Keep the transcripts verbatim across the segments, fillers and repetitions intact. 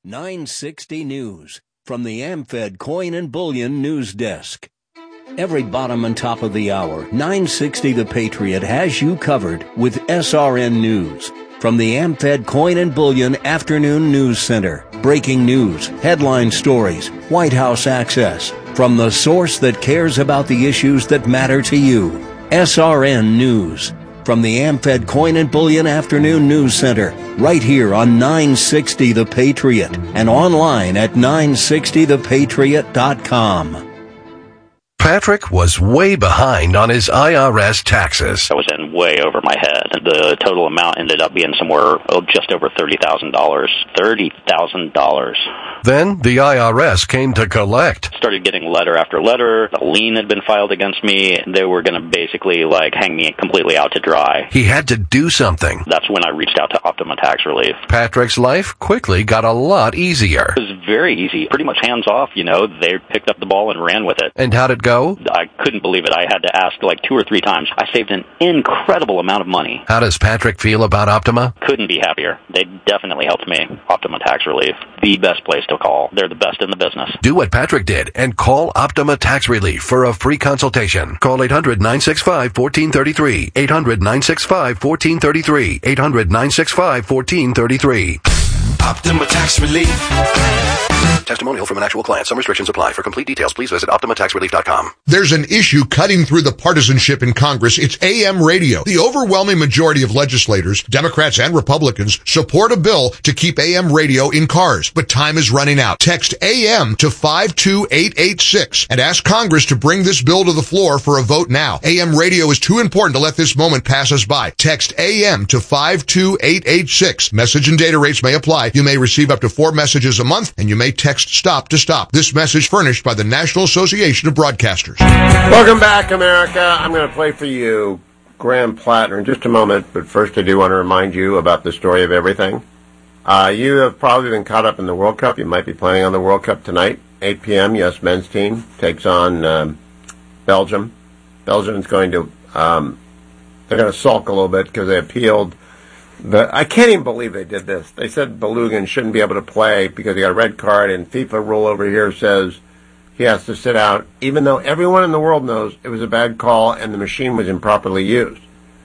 nine sixty News from the AmFed Coin and Bullion News Desk. Every bottom and top of the hour, nine sixty The Patriot has you covered with S R N News. From the AmFed Coin and Bullion Afternoon News Center. Breaking news, headline stories, White House access. From the source that cares about the issues that matter to you. S R N News. From the AmFed Coin and Bullion Afternoon News Center. Right here on nine sixty The Patriot. And online at nine sixty the patriot dot com. Patrick was way behind on his I R S taxes. I was in way over my head. The total amount ended up being somewhere oh, just over thirty thousand dollars. thirty thousand dollars. Then the I R S came to collect. Started getting letter after letter. A lien had been filed against me. They were going to basically like hang me completely out to dry. He had to do something. That's when I reached out to Optima Tax Relief. Patrick's life quickly got a lot easier. It was very easy. Pretty much hands off, you know. They picked up the ball and ran with it. And how'd it go? I couldn't believe it. I had to ask like two or three times. I saved an incredible amount of money. How does Patrick feel about Optima? Couldn't be happier. They definitely helped me. Optima Tax Relief. The best place to call. They're the best in the business. Do what Patrick did and call Optima Tax Relief for a free consultation. Call eight hundred nine six five one four three three. eight hundred nine six five one four three three. eight hundred nine six five one four three three. Optima Tax Relief. Testimonial from an actual client. Some restrictions apply. For complete details, please visit optima tax relief dot com. There's an issue cutting through the partisanship in Congress. It's A M radio. The overwhelming majority of legislators, Democrats and Republicans, support a bill to keep A M radio in cars. But time is running out. Text A M to five two eight eight six and ask Congress to bring this bill to the floor for a vote now. A M radio is too important to let this moment pass us by. Text A M to five two eight eight six. Message and data rates may apply. You may receive up to four messages a month, and you may text STOP to stop. This message furnished by the National Association of Broadcasters. Welcome back, America. I'm going to play for you Graham Plattner in just a moment, but first I do want to remind you about the story of everything. Uh, you have probably been caught up in the World Cup. You might be planning on the World Cup tonight. eight p.m., U S men's team takes on um, Belgium. Belgium is going to, um, they're going to sulk a little bit because they appealed. The, I can't even believe they did this. They said Balogun shouldn't be able to play because he got a red card, and FIFA rule over here says he has to sit out, even though everyone in the world knows it was a bad call and the machine was improperly used.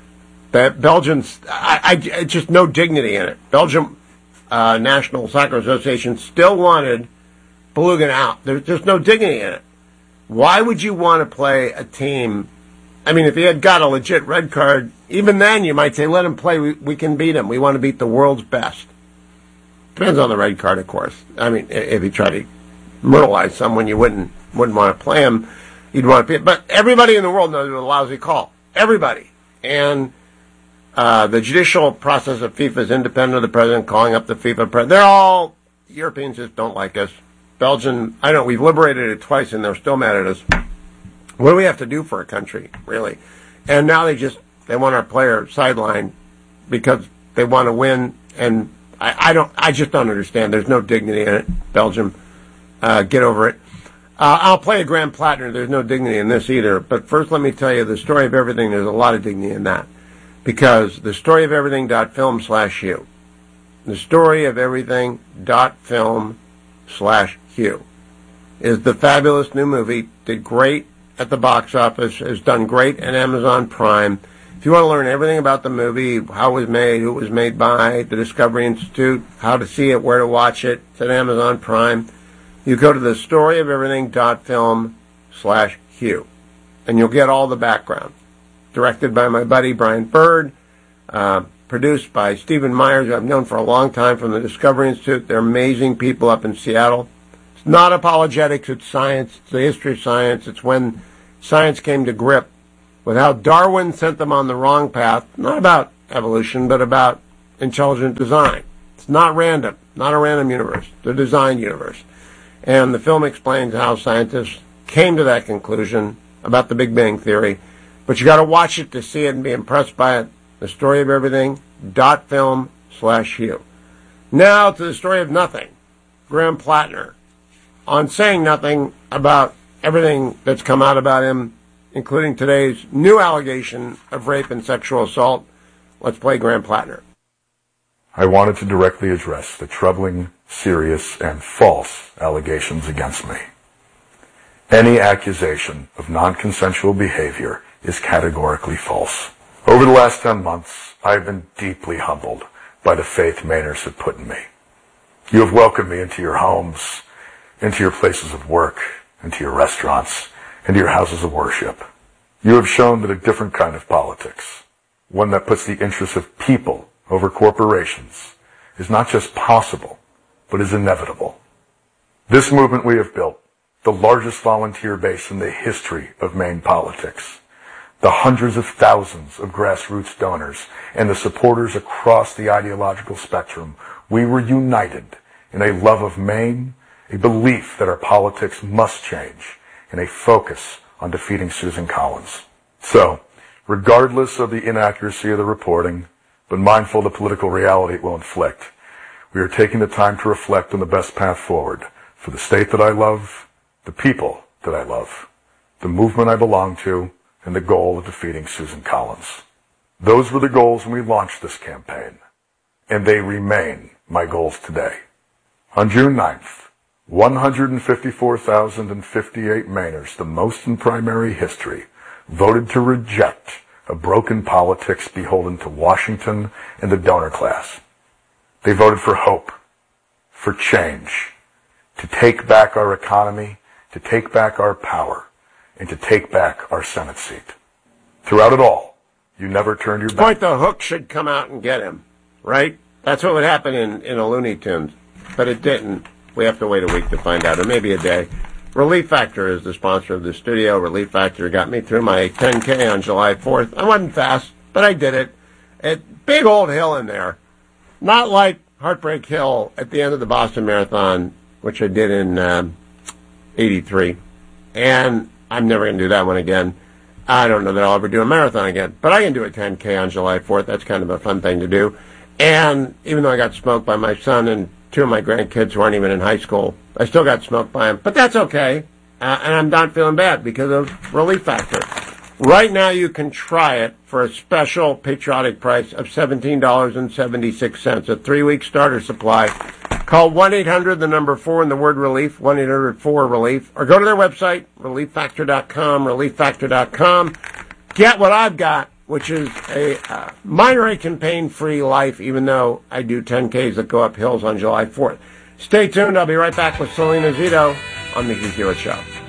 But Belgians, I, I, just no dignity in it. Belgium uh, National Soccer Association still wanted Balogun out. There's just no dignity in it. Why would you want to play a team? I mean, if he had got a legit red card, even then you might say, let him play. We, we can beat him. We want to beat the world's best. Depends on the red card, of course. I mean, if he tried to brutalize someone, you wouldn't wouldn't want to play him. You'd want to beat. But everybody in the world knows it was a lousy call. Everybody. And uh, the judicial process of FIFA is independent of the president calling up the FIFA president. They're all, Europeans just don't like us. Belgian, I don't know, we've liberated it twice and they're still mad at us. What do we have to do for a country, really? And now they just, they want our player sidelined because they want to win. And I, I don't, I just don't understand. There's no dignity in it. Belgium, uh, get over it. Uh, I'll play a Graham Plattner. There's no dignity in this either. But first, let me tell you the story of everything. There's a lot of dignity in that. Because the story of everything dot film slash Hugh. The story of everything dot film slash Hugh is the fabulous new movie. Did great at the box office, has done great at Amazon Prime. If you want to learn everything about the movie, how it was made, who it was made by, the Discovery Institute, how to see it, where to watch it, it's at Amazon Prime. You go to the story of everything dot film slash Hugh, and you'll get all the background. Directed by my buddy Brian Bird, uh, produced by Stephen Myers, who I've known for a long time from the Discovery Institute. They're amazing people up in Seattle. It's not apologetics, it's science, it's the history of science. It's when science came to grip with how Darwin sent them on the wrong path, not about evolution, but about intelligent design. It's not random, not a random universe, the designed universe. And the film explains how scientists came to that conclusion about the Big Bang Theory. But you got to watch it to see it and be impressed by it. The story of everything dot film slash Hugh. Now to the story of nothing. Graham Plattner. On saying nothing about everything that's come out about him, including today's new allegation of rape and sexual assault, let's play Graham Plattner. I wanted to directly address the troubling, serious, and false allegations against me. Any accusation of non-consensual behavior is categorically false. Over the last ten months, I have been deeply humbled by the faith Mainers have put in me. You have welcomed me into your homes, into your places of work, into your restaurants, into your houses of worship. You have shown that a different kind of politics, one that puts the interests of people over corporations, is not just possible, but is inevitable. This movement we have built, the largest volunteer base in the history of Maine politics, the hundreds of thousands of grassroots donors, and the supporters across the ideological spectrum, we were united in a love of Maine, a belief that our politics must change, and a focus on defeating Susan Collins. So, regardless of the inaccuracy of the reporting, but mindful of the political reality it will inflict, we are taking the time to reflect on the best path forward for the state that I love, the people that I love, the movement I belong to, and the goal of defeating Susan Collins. Those were the goals when we launched this campaign, and they remain my goals today. On June ninth, one hundred fifty-four thousand fifty-eight Mainers, the most in primary history, voted to reject a broken politics beholden to Washington and the donor class. They voted for hope, for change, to take back our economy, to take back our power, and to take back our Senate seat. Throughout it all, you never turned your back. Point the hook should come out and get him, right? That's what would happen in, in a Looney Tunes, but it didn't. We have to wait a week to find out, or maybe a day. Relief Factor is the sponsor of the studio. Relief Factor got me through my ten K on July fourth. I wasn't fast, but I did it. It big old hill in there. Not like Heartbreak Hill at the end of the Boston Marathon, which I did in um, eighty-three. And I'm never going to do that one again. I don't know that I'll ever do a marathon again. But I can do a ten K on July fourth. That's kind of a fun thing to do. And even though I got smoked by my son and two of my grandkids who aren't even in high school, I still got smoked by them. But that's okay. Uh, and I'm not feeling bad because of Relief Factor. Right now you can try it for a special patriotic price of seventeen dollars and seventy-six cents, a three-week starter supply. Call one eight hundred, the number four, and the word relief, one eight hundred four relief, or go to their website, relief factor dot com, relief factor dot com. Get what I've got, which is a uh, minor ache and pain-free life, even though I do ten Ks that go up hills on July fourth. Stay tuned. I'll be right back with Selena Zito on the Hugh Hewitt Show.